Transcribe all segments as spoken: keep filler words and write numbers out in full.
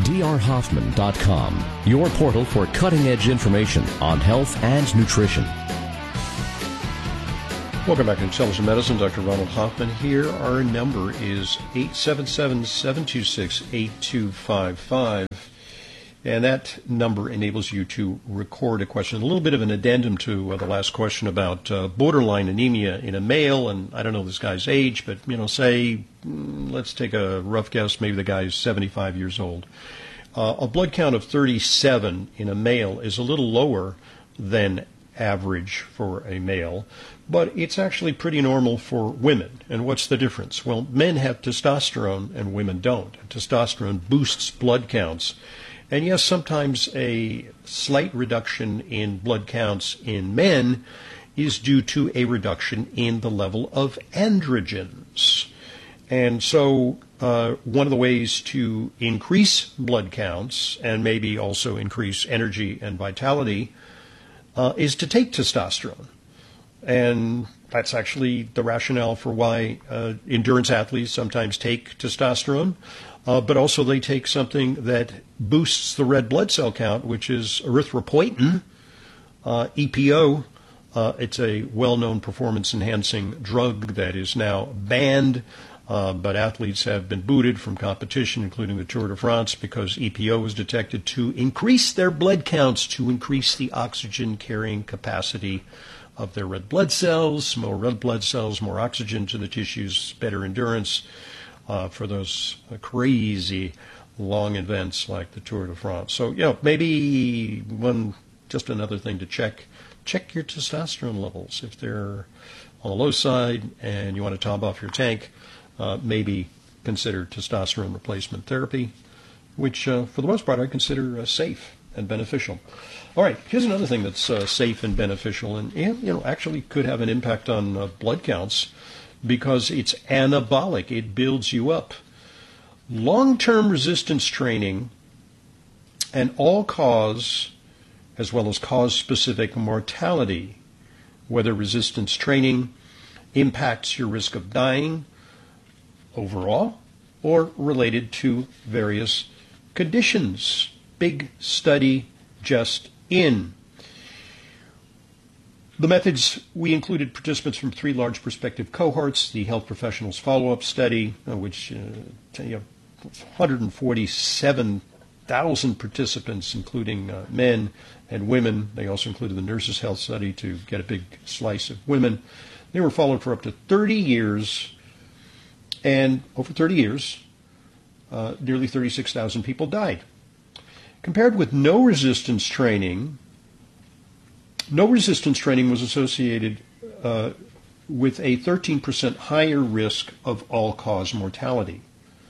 d r hoffman dot com, your portal for cutting-edge information on health and nutrition. Welcome back to Intelligent Medicine. Doctor Ronald Hoffman here. Our number is eight seven seven, seven two six, eight two five five. And that number enables you to record a question. A little bit of an addendum to uh, the last question about uh, borderline anemia in a male. And I don't know this guy's age, but, you know, say, mm, let's take a rough guess. Maybe the guy's seventy-five years old. Uh, a blood count of thirty-seven in a male is a little lower than average for a male, but it's actually pretty normal for women. And what's the difference? Well, men have testosterone and women don't. Testosterone boosts blood counts. And yes, sometimes a slight reduction in blood counts in men is due to a reduction in the level of androgens. And so uh, one of the ways to increase blood counts and maybe also increase energy and vitality uh, is to take testosterone. And that's actually the rationale for why uh, endurance athletes sometimes take testosterone. Uh, but also they take something that boosts the red blood cell count, which is erythropoietin, uh, E P O. Uh, it's a well-known performance-enhancing drug that is now banned, uh, but athletes have been booted from competition, including the Tour de France, because E P O was detected to increase their blood counts, to increase the oxygen-carrying capacity of their red blood cells. More red blood cells, more oxygen to the tissues, better endurance. Uh, for those uh, crazy long events like the Tour de France. So, you know, maybe one, just another thing to check, check your testosterone levels. If they're on the low side and you want to top off your tank, uh, maybe consider testosterone replacement therapy, which uh, for the most part I consider uh, safe and beneficial. All right, here's another thing that's uh, safe and beneficial and, and, you know, actually could have an impact on uh, blood counts, because it's anabolic. It builds you up. Long-term resistance training and all-cause, as well as cause-specific mortality, whether resistance training impacts your risk of dying overall or related to various conditions. Big study just in. The methods, we included participants from three large prospective cohorts, the Health Professionals Follow-Up Study, uh, which uh, you know, one hundred forty-seven thousand participants, including uh, men and women. They also included the Nurses' Health Study to get a big slice of women. They were followed for up to thirty years, and over thirty years, uh, nearly thirty-six thousand people died. Compared with no resistance training, no resistance training was associated uh, with a thirteen percent higher risk of all-cause mortality.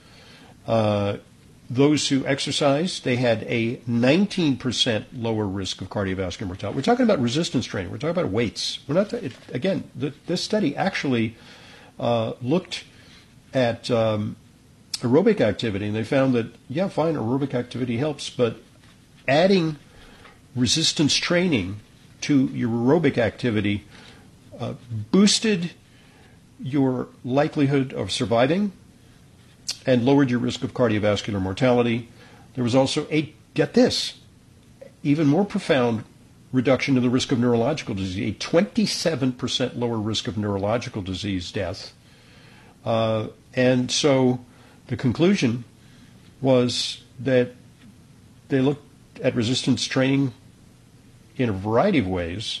Uh, those who exercised, they had a nineteen percent lower risk of cardiovascular mortality. We're talking about resistance training. We're talking about weights. We're not. It, again, the, this study actually uh, looked at um, aerobic activity, and they found that, yeah, fine, aerobic activity helps, but adding resistance training to your aerobic activity uh, boosted your likelihood of surviving and lowered your risk of cardiovascular mortality. There was also a, get this, even more profound reduction in the risk of neurological disease, a twenty-seven percent lower risk of neurological disease death. Uh, and so the conclusion was that they looked at resistance training in a variety of ways.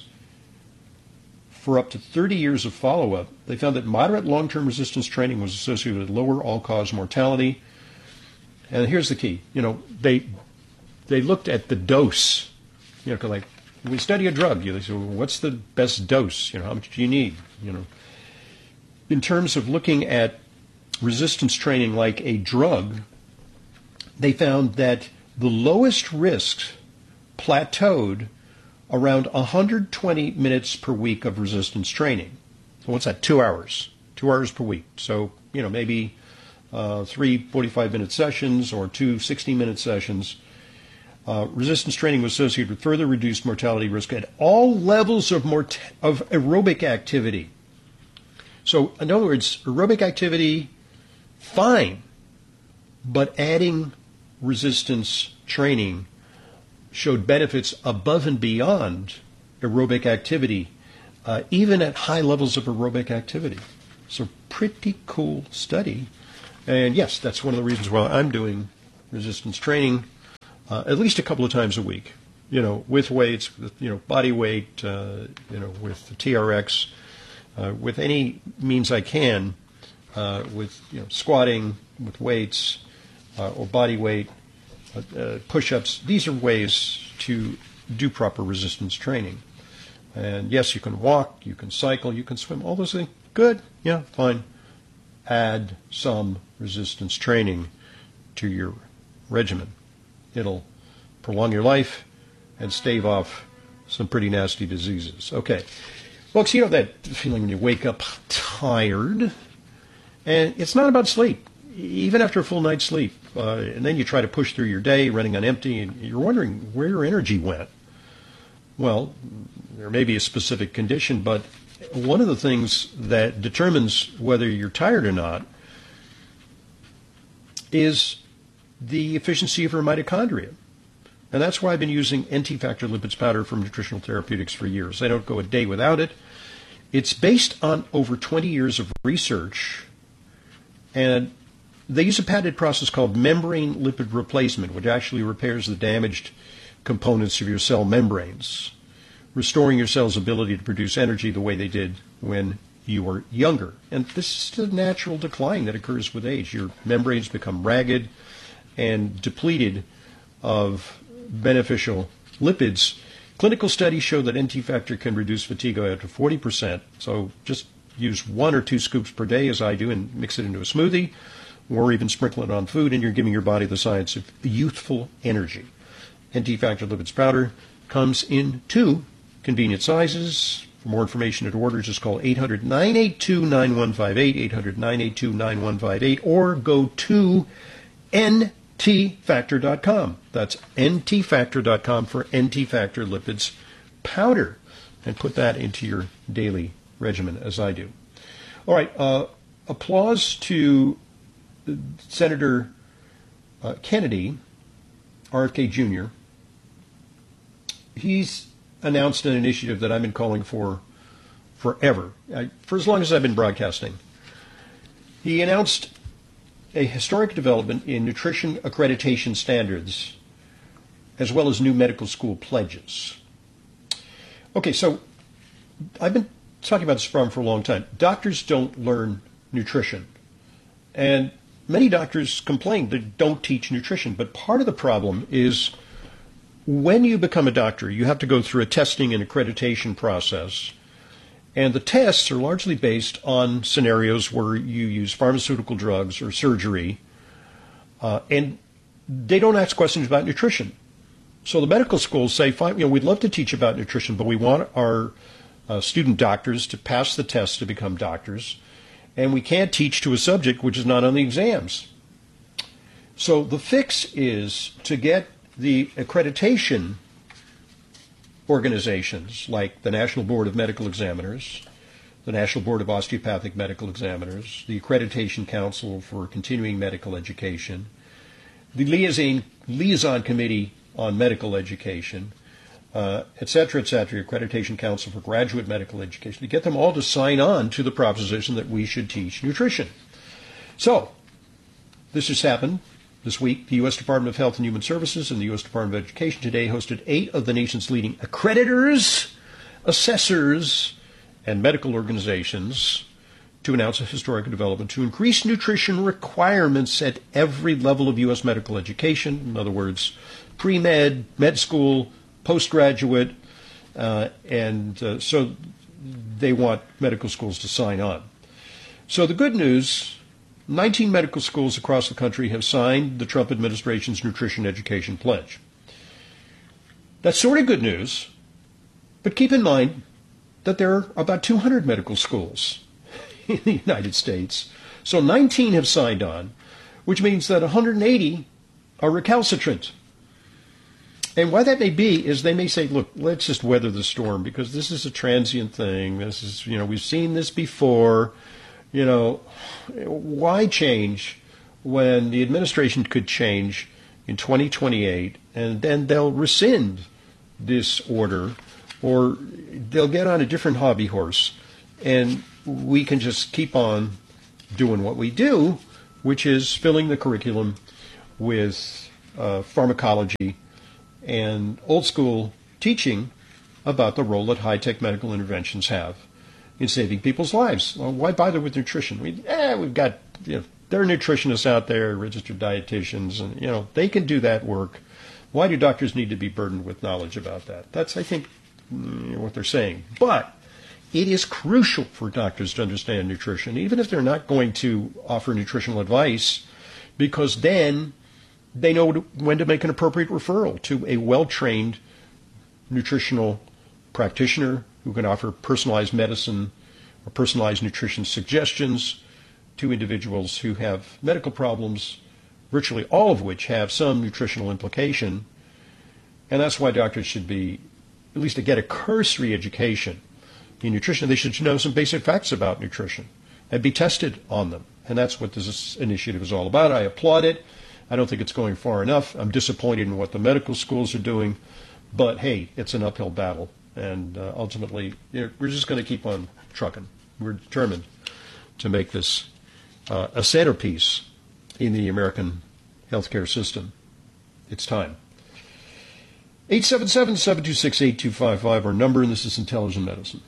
For up to thirty years of follow-up, they found that moderate long-term resistance training was associated with lower all-cause mortality. And here's the key. You know, they they looked at the dose. You know, 'cause like, when we study a drug, you know, they say, well, what's the best dose? You know, how much do you need? You know, in terms of looking at resistance training like a drug, they found that the lowest risks plateaued around one hundred twenty minutes per week of resistance training. So what's that? Two hours. Two hours per week. So, you know, maybe uh, three forty-five minute sessions or two sixty minute sessions. Uh, resistance training was associated with further reduced mortality risk at all levels of, mort- of aerobic activity. So, in other words, aerobic activity, fine, but adding resistance training showed benefits above and beyond aerobic activity, uh, even at high levels of aerobic activity. So pretty cool study. And yes, that's one of the reasons why I'm doing resistance training uh, at least a couple of times a week. You know, with weights, with, you know, body weight, uh, you know, with the T R X, uh, with any means I can, uh, with, you know, squatting, with weights, uh, or body weight, uh, uh, push-ups. These are ways to do proper resistance training. And yes, you can walk, you can cycle, you can swim, all those things. Good, yeah, fine. Add some resistance training to your regimen. It'll prolong your life and stave off some pretty nasty diseases. Okay. Folks, you know that feeling when you wake up tired, and it's not about sleep. Even after a full night's sleep, uh, and then you try to push through your day running on empty, and you're wondering where your energy went. Well, there may be a specific condition, but one of the things that determines whether you're tired or not is the efficiency of your mitochondria. And that's why I've been using N T Factor Lipids powder from Nutritional Therapeutics for years. I don't go a day without it. It's based on over twenty years of research, and they use a patented process called membrane lipid replacement, which actually repairs the damaged components of your cell membranes, restoring your cell's ability to produce energy the way they did when you were younger. And this is the natural decline that occurs with age. Your membranes become ragged and depleted of beneficial lipids. Clinical studies show that N T Factor can reduce fatigue by up to forty percent. So just use one or two scoops per day, as I do, and mix it into a smoothie, or even sprinkle it on food, and you're giving your body the science of youthful energy. N T Factor Lipids powder comes in two convenient sizes. For more information and orders, just call eight hundred, nine eight two, nine one five eight, eight hundred, nine eight two, nine one five eight, or go to N T factor dot com. That's N T factor dot com for N T Factor Lipids powder, and put that into your daily regimen, as I do. All right, uh, applause to Senator uh, Kennedy, R F K Junior He's announced an initiative that I've been calling for forever, I, for as long as I've been broadcasting. He announced a historic development in nutrition accreditation standards, as well as new medical school pledges. Okay, so I've been talking about this problem for a long time. Doctors don't learn nutrition, and many doctors complain they don't teach nutrition, but part of the problem is when you become a doctor, you have to go through a testing and accreditation process, and the tests are largely based on scenarios where you use pharmaceutical drugs or surgery, uh, and they don't ask questions about nutrition. So the medical schools say, fine, you know, we'd love to teach about nutrition, but we want our uh, student doctors to pass the tests to become doctors, and we can't teach to a subject which is not on the exams. So the fix is to get the accreditation organizations like the National Board of Medical Examiners, the National Board of Osteopathic Medical Examiners, the Accreditation Council for Continuing Medical Education, the Liaison, Liaison Committee on Medical Education, uh, et cetera, et cetera, Accreditation Council for Graduate Medical Education, to get them all to sign on to the proposition that we should teach nutrition. So, this has happened. This week, the U S Department of Health and Human Services and the U S Department of Education today hosted eight of the nation's leading accreditors, assessors, and medical organizations to announce a historic development to increase nutrition requirements at every level of U S medical education. In other words, pre-med, med school, postgraduate, uh, and uh, so they want medical schools to sign on. So the good news, nineteen medical schools across the country have signed the Trump administration's Nutrition Education Pledge. That's sort of good news, but keep in mind that there are about two hundred medical schools in the United States. So nineteen have signed on, which means that one hundred eighty are recalcitrant. And why that may be is they may say, look, let's just weather the storm because this is a transient thing. This is, you know, we've seen this before. You know, why change when the administration could change in twenty twenty-eight, and then they'll rescind this order, or they'll get on a different hobby horse, and we can just keep on doing what we do, which is filling the curriculum with uh, pharmacology and old school teaching about the role that high-tech medical interventions have in saving people's lives. Well, why bother with nutrition? We, eh, we've got, you know, there are nutritionists out there, registered dietitians, and, you know, they can do that work. Why do doctors need to be burdened with knowledge about that? That's, I think, what they're saying. But it is crucial for doctors to understand nutrition, even if they're not going to offer nutritional advice, because then they know when to make an appropriate referral to a well-trained nutritional practitioner who can offer personalized medicine or personalized nutrition suggestions to individuals who have medical problems, virtually all of which have some nutritional implication. And that's why doctors should be, at least to get a cursory education in nutrition, they should know some basic facts about nutrition and be tested on them. And that's what this initiative is all about. I applaud it. I don't think it's going far enough. I'm disappointed in what the medical schools are doing. But, hey, it's an uphill battle. And uh, ultimately, you know, we're just going to keep on trucking. We're determined to make this uh, a centerpiece in the American healthcare system. It's time. eight seven seven, seven two six, eight two five five, our number, and this is Intelligent Medicine.